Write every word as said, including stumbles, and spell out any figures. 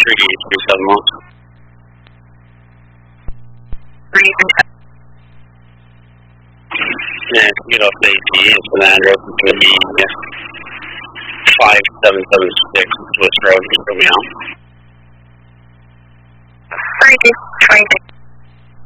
three three seven one. three three seven. Yeah, if you get off the A P, it's an address. It's going to be five seven seven six Swiss Road, Romeo. three two twenty-six.